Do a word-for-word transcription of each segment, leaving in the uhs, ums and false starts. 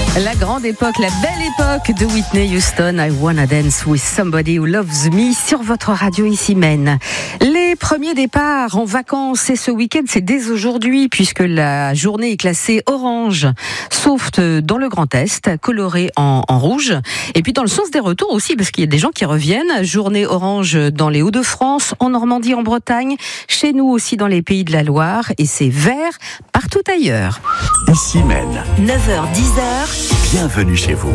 La grande époque, la belle époque de Whitney Houston, I Wanna Dance With Somebody Who Loves Me, sur votre radio ici Maine. Les premiers départs en vacances, et ce week-end, c'est dès aujourd'hui, puisque la journée est classée orange, sauf dans le Grand Est, coloré en, en rouge. Et puis dans le sens des retours aussi, parce qu'il y a des gens qui reviennent. Journée orange dans les Hauts-de-France, en Normandie, en Bretagne, chez nous aussi dans les Pays de la Loire, et c'est vert partout ailleurs. Ici Maine. neuf heures dix heures. Bienvenue chez vous.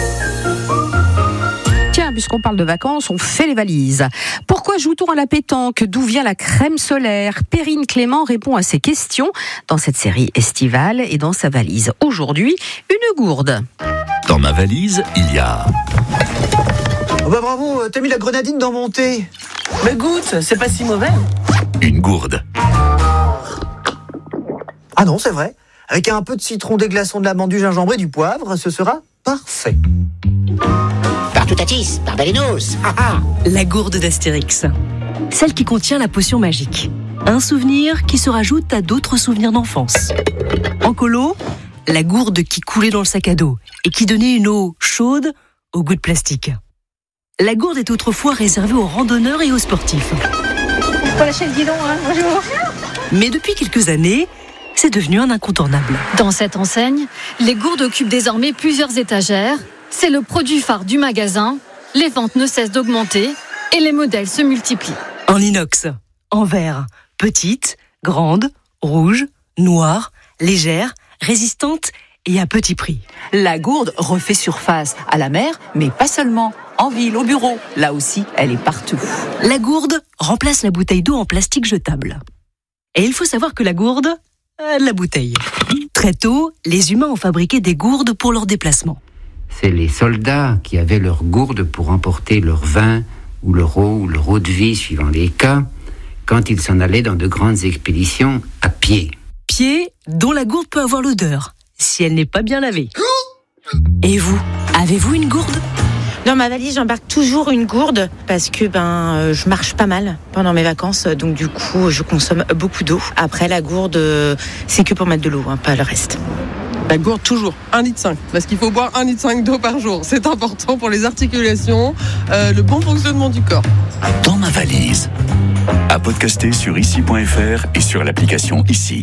Tiens, puisqu'on parle de vacances, on fait les valises. Pourquoi joue-t-on à la pétanque ? D'où vient la crème solaire ? Perrine Clément répond à ces questions dans cette série estivale et dans sa valise. Aujourd'hui, une gourde. Dans ma valise, il y a... Oh bah bravo, t'as mis la grenadine dans mon thé. Mais goûte, c'est pas si mauvais. Une gourde. Ah non, c'est vrai. Avec un peu de citron, des glaçons, de l'amande, du gingembre et du poivre, ce sera parfait. Par Toutatis, par Balenos. La gourde d'Astérix. Celle qui contient la potion magique. Un souvenir qui se rajoute à d'autres souvenirs d'enfance. En colo, la gourde qui coulait dans le sac à dos et qui donnait une eau chaude au goût de plastique. La gourde est autrefois réservée aux randonneurs et aux sportifs. Pour lâcher le guidon, hein, bonjour. Mais depuis quelques années, c'est devenu un incontournable. Dans cette enseigne, les gourdes occupent désormais plusieurs étagères. C'est le produit phare du magasin. Les ventes ne cessent d'augmenter et les modèles se multiplient. En inox, en verre, petite, grande, rouge, noire, légère, résistante et à petit prix. La gourde refait surface à la mer, mais pas seulement. En ville, au bureau, là aussi, elle est partout. La gourde remplace la bouteille d'eau en plastique jetable. Et il faut savoir que la gourde a de la bouteille. Très tôt, les humains ont fabriqué des gourdes pour leurs déplacements. C'est les soldats qui avaient leurs gourdes pour emporter leur vin ou leur eau ou leur eau de vie, suivant les cas, quand ils s'en allaient dans de grandes expéditions à pied. Pied dont la gourde peut avoir l'odeur, si elle n'est pas bien lavée. Et vous, avez-vous une gourde ? Dans ma valise, j'embarque toujours une gourde parce que ben euh, je marche pas mal pendant mes vacances, donc du coup je consomme beaucoup d'eau. Après la gourde, euh, c'est que pour mettre de l'eau, hein, pas le reste. La gourde toujours, un virgule cinq litre, parce qu'il faut boire un virgule cinq litre d'eau par jour. C'est important pour les articulations, euh, le bon fonctionnement du corps. Dans ma valise. À podcaster sur ici point f r et sur l'application Ici.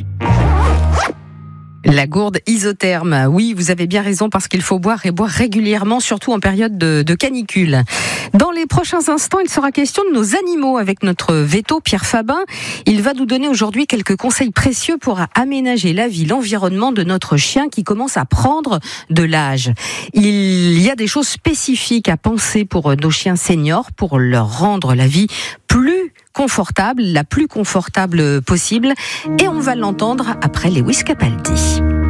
La gourde isotherme, oui, vous avez bien raison, parce qu'il faut boire et boire régulièrement, surtout en période de, de canicule. Dans les prochains instants, il sera question de nos animaux avec notre véto Pierre Fabin. Il va nous donner aujourd'hui quelques conseils précieux pour aménager la vie, l'environnement de notre chien qui commence à prendre de l'âge. Il y a des choses spécifiques à penser pour nos chiens seniors, pour leur rendre la vie plus confortable, la plus confortable possible. Et on va l'entendre après Lewis Capaldi.